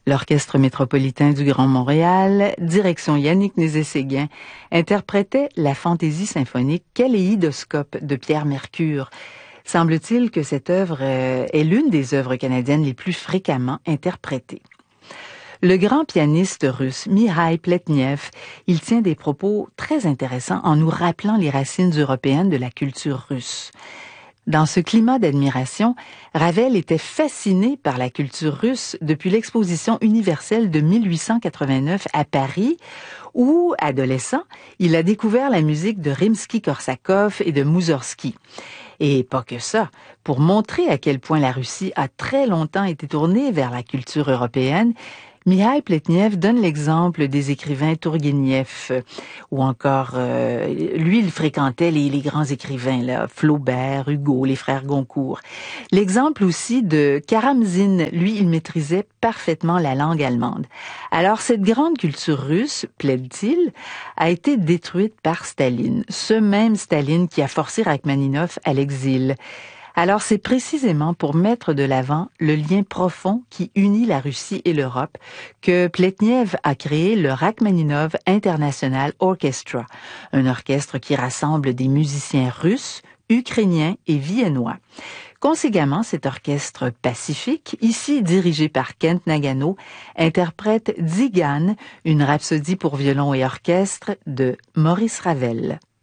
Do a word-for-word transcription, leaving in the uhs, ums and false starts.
L'Orchestre métropolitain du Grand Montréal, direction Yannick Nézet-Séguin, interprétait la fantaisie symphonique Kaléidoscope de Pierre Mercure. Semble-t-il que cette œuvre est l'une des œuvres canadiennes les plus fréquemment interprétées. Le grand pianiste russe Mikhaïl Pletnev, il tient des propos très intéressants en nous rappelant les racines européennes de la culture russe. Dans ce climat d'admiration, Ravel était fasciné par la culture russe depuis l'exposition universelle de mille huit cent quatre-vingt-neuf à Paris, où, adolescent, il a découvert la musique de Rimsky-Korsakov et de Moussorgsky. Et pas que ça, pour montrer à quel point la Russie a très longtemps été tournée vers la culture européenne, Mikhaïl Pletnev donne l'exemple des écrivains Tourguenieff, ou encore, euh, lui, il fréquentait les, les grands écrivains, là, Flaubert, Hugo, les frères Goncourt. L'exemple aussi de Karamzin, lui, il maîtrisait parfaitement la langue allemande. Alors, cette grande culture russe, plaide-t-il, a été détruite par Staline, ce même Staline qui a forcé Rachmaninov à l'exil. Alors c'est précisément pour mettre de l'avant le lien profond qui unit la Russie et l'Europe que Pletnev a créé le Rachmaninov International Orchestra, un orchestre qui rassemble des musiciens russes, ukrainiens et viennois. Conséquemment, cet orchestre pacifique, ici dirigé par Kent Nagano, interprète Tzigane, une rhapsodie pour violon et orchestre de Maurice Ravel.